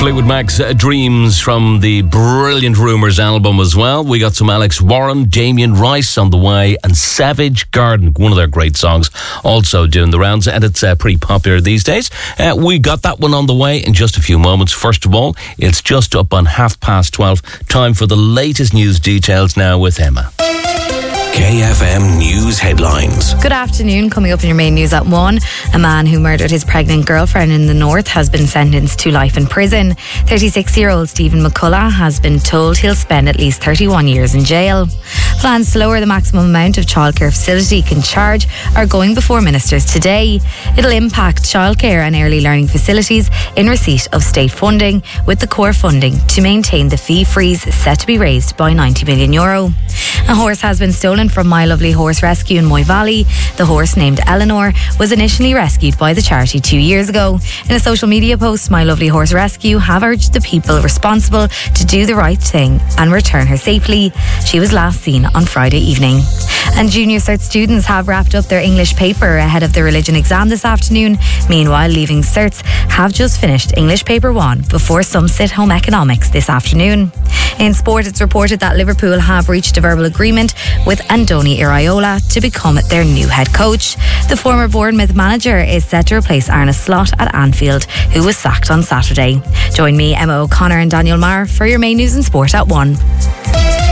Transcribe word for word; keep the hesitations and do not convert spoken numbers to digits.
Fleetwood Mac's uh, Dreams from the brilliant Rumours album as well. We got some Alex Warren, Damien Rice on the way, and Savage Garden, one of their great songs, also doing the rounds, and it's uh, pretty popular these days. Uh, we got that one on the way in just a few moments. First of all, it's just up on half past twelve. Time for the latest news details now with Emma. K F M News Headlines. Good afternoon. Coming up in your main news at one, a man who murdered his pregnant girlfriend in the north has been sentenced to life in prison. thirty-six-year-old Stephen McCullough has been told he'll spend at least thirty-one years in jail. Plans to lower the maximum amount of childcare facility can charge are going before ministers today. It'll impact childcare and early learning facilities in receipt of state funding, with the core funding to maintain the fee freeze set to be raised by ninety million euro. A horse has been stolen from My Lovely Horse Rescue in Moy Valley. The horse, named Eleanor, was initially rescued by the charity two years ago. In a social media post, My Lovely Horse Rescue have urged the people responsible to do the right thing and return her safely. She was last seen on Friday evening. And junior cert students have wrapped up their English paper ahead of the religion exam this afternoon. Meanwhile, leaving certs have just finished English paper one before some sit home economics this afternoon. In sport, it's reported that Liverpool have reached a verbal agreement with Andoni Iraola to become their new head coach. The former Bournemouth manager is set to replace Arne Slot at Anfield, who was sacked on Saturday. Join me, Emma O'Connor and Daniel Marr for your main news and sport at one.